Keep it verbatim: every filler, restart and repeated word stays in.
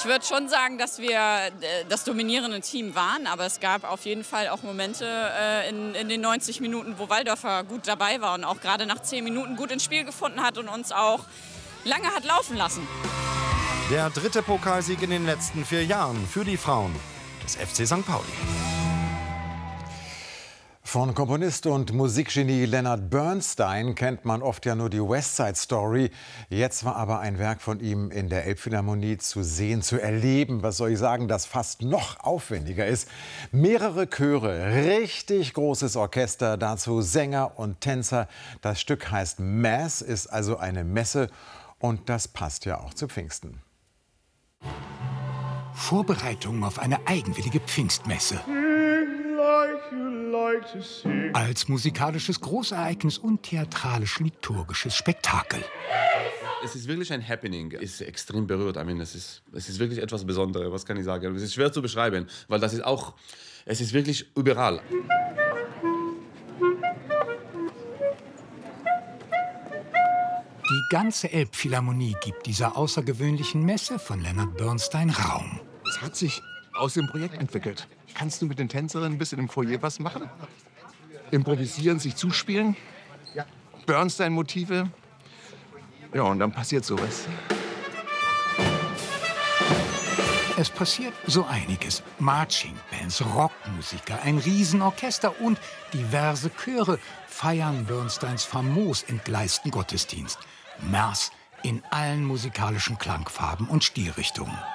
Ich würde schon sagen, dass wir äh, das dominierende Team waren, aber es gab auf jeden Fall auch Momente äh, in, in den neunzig Minuten, wo Walldörfer gut dabei war und auch gerade nach zehn Minuten gut ins Spiel gefunden hat und uns auch lange hat laufen lassen. Der dritte Pokalsieg in den letzten vier Jahren für die Frauen des F C Sankt Pauli. Von Komponist und Musikgenie Leonard Bernstein kennt man oft ja nur die West Side Story. Jetzt war aber ein Werk von ihm in der Elbphilharmonie zu sehen, zu erleben, was soll ich sagen, das fast noch aufwendiger ist. Mehrere Chöre, richtig großes Orchester, dazu Sänger und Tänzer. Das Stück heißt Mass, ist also eine Messe und das passt ja auch zu Pfingsten. Vorbereitungen auf eine eigenwillige Pfingstmesse. Als musikalisches Großereignis und theatralisch-liturgisches Spektakel. Es ist wirklich ein Happening. Es ist extrem berührt. I mean, es ist, es ist wirklich etwas Besonderes, was kann ich sagen. Es ist schwer zu beschreiben, weil das ist auch, es ist wirklich überall. Die ganze Elbphilharmonie gibt dieser außergewöhnlichen Messe von Leonard Bernstein Raum. Es hat sich aus dem Projekt entwickelt. Kannst du mit den Tänzerinnen ein bisschen im Foyer was machen? Improvisieren, sich zuspielen? Bernstein-Motive? Ja, und dann passiert sowas. Es passiert so einiges. Marching-Bands, Rockmusiker, ein Riesenorchester und diverse Chöre feiern Bernsteins famos entgleisten Gottesdienst. Mass in allen musikalischen Klangfarben und Stilrichtungen.